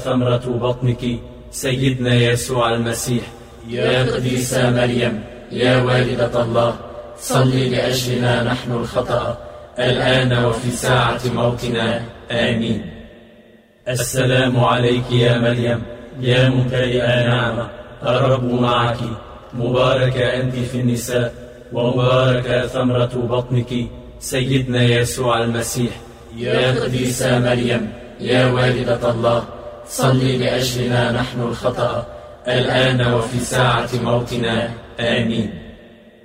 ثمرة بطنك سيدنا يسوع المسيح. يا قديسة مريم يا والدة الله، صلي لأجلنا نحن الخطأ الآن وفي ساعة موتنا، آمين. السلام عليك يا مريم يا ممتلئة نعمة، الرب معك، مباركة أنت في النساء، ومباركة ثمرة بطنك سيدنا يسوع المسيح. يا قديسة مريم يا والدة الله، صلي لأجلنا نحن الخطأ الآن وفي ساعة موتنا، آمين.